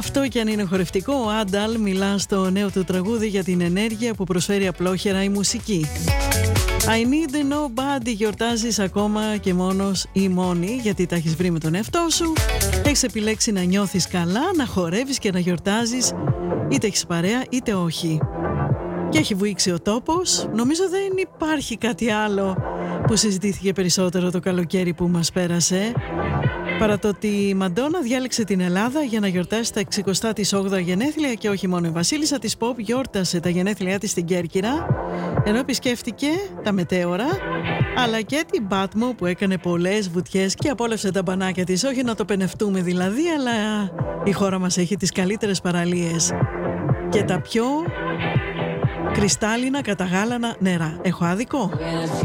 Αυτό κι αν είναι χορευτικό, ο Άνταλ μιλά στο νέο του τραγούδι για την ενέργεια που προσφέρει απλόχερα η μουσική. I need nobody, γιορτάζεις ακόμα και μόνος ή μόνη, γιατί τα έχεις βρει με τον εαυτό σου. Έχεις επιλέξει να νιώθεις καλά, να χορεύεις και να γιορτάζεις, είτε έχεις παρέα είτε όχι. Και έχει βουήξει ο τόπος. Νομίζω δεν υπάρχει κάτι άλλο που συζητήθηκε περισσότερο το καλοκαίρι που μας πέρασε, παρά το ότι η Μαντόνα διάλεξε την Ελλάδα για να γιορτάσει τα 68 γενέθλια, και όχι μόνο η βασίλισσα της Pop γιόρτασε τα γενέθλιά της στην Κέρκυρα, ενώ επισκέφτηκε τα μετέωρα, αλλά και την Πάτμο που έκανε πολλές βουτιές και απόλαυσε τα μπανάκια της. Όχι να το πενευτούμε δηλαδή, αλλά η χώρα μας έχει τις καλύτερες παραλίες και τα πιο κρυστάλλινα καταγάλανα νερά. Έχω άδικο?